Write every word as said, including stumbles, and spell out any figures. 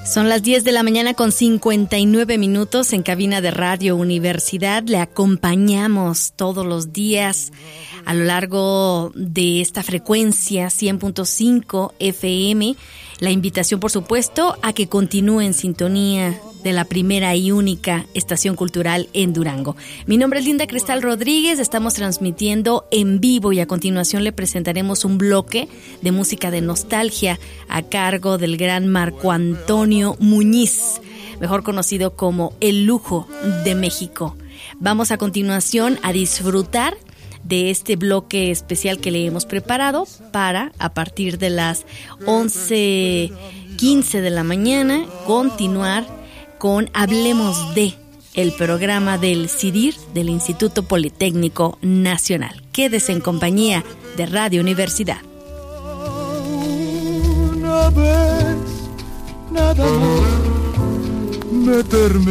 Son las diez de la mañana con cincuenta y nueve minutos en cabina de Radio Universidad. Le acompañamos todos los días a lo largo de esta frecuencia cien punto cinco F M. La invitación, por supuesto, a que continúe en sintonía de la primera y única estación cultural en Durango. Mi nombre es Linda Cristal Rodríguez, estamos transmitiendo en vivo y a continuación le presentaremos un bloque de música de nostalgia a cargo del gran Marco Antonio Muñiz, mejor conocido como El Lujo de México. Vamos a continuación a disfrutar de este bloque especial que le hemos preparado para, a partir de las once quince de la mañana, continuar con Hablemos de, el programa del CIDIR, del Instituto Politécnico Nacional. Quédese en compañía de Radio Universidad. Una vez, nada más, meterme